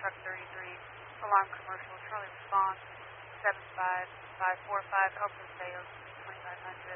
truck 33, alarm commercial, Charlie response, 75545, Elton Sales, 2500.